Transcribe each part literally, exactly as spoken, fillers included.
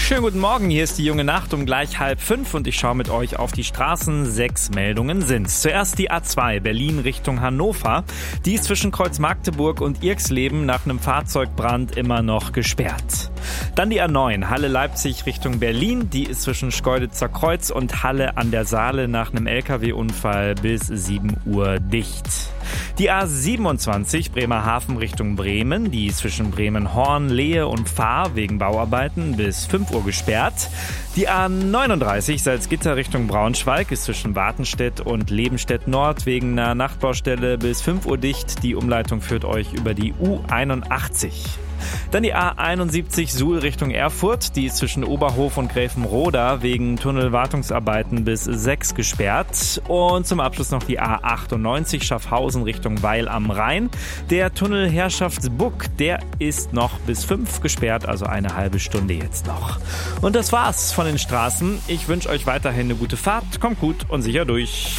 Schönen guten Morgen, hier ist die junge Nacht um gleich halb fünf und ich schaue mit euch auf die Straßen. Sechs Meldungen sind's. Zuerst die A zwei, Berlin Richtung Hannover. Die ist zwischen Kreuz Magdeburg und Irxleben nach einem Fahrzeugbrand immer noch gesperrt. Dann die A neun, Halle-Leipzig Richtung Berlin. Die ist zwischen Schkeuditzer Kreuz und Halle an der Saale nach einem L K W-Unfall bis sieben Uhr dicht. Die A siebenundzwanzig, Bremerhaven Richtung Bremen. Die ist zwischen Bremen-Horn, Lehe und Fahr wegen Bauarbeiten bis fünf Uhr gesperrt. Die A neununddreißig, Salzgitter Richtung Braunschweig, ist zwischen Wartenstedt und Lebenstedt Nord wegen einer Nachtbaustelle bis fünf Uhr dicht. Die Umleitung führt euch über die U einundachtzig. Dann die A einundsiebzig Suhl Richtung Erfurt, die ist zwischen Oberhof und Gräfenroda wegen Tunnelwartungsarbeiten bis sechs gesperrt. Und zum Abschluss noch die A achtundneunzig Schaffhausen Richtung Weil am Rhein. Der Tunnel Herrschaftsbuck, der ist noch bis fünf gesperrt, also eine halbe Stunde jetzt noch. Und das war's von den Straßen. Ich wünsche euch weiterhin eine gute Fahrt, kommt gut und sicher durch.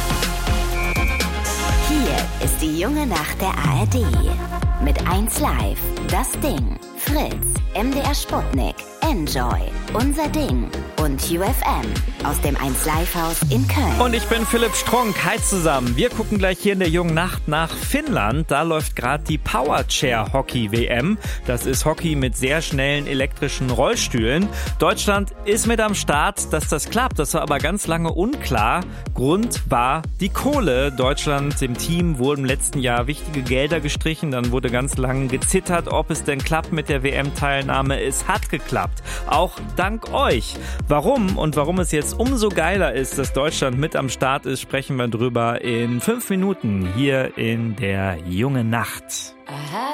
Hier ist die junge Nacht der A R D. Mit eins Live, das Ding, Fritz, M D R Sputnik, Enjoy, Unser Ding und U F M aus dem eins Live Haus in Köln. Und ich bin Philipp Strunk. Hi zusammen. Wir gucken gleich hier in der jungen Nacht nach Finnland. Da läuft gerade die Powerchair Hockey W M. Das ist Hockey mit sehr schnellen elektrischen Rollstühlen. Deutschland ist mit am Start. Dass das klappt, das war aber ganz lange unklar. Grund war die Kohle. Deutschland, dem Team, wurden im letzten Jahr wichtige Gelder gestrichen. Dann wurde ganz lange gezittert, ob es denn klappt mit der W M-Teilnahme. Es hat geklappt. Auch dank euch. Warum und warum es jetzt umso geiler ist, dass Deutschland mit am Start ist, sprechen wir drüber in fünf Minuten hier in der jungen Nacht.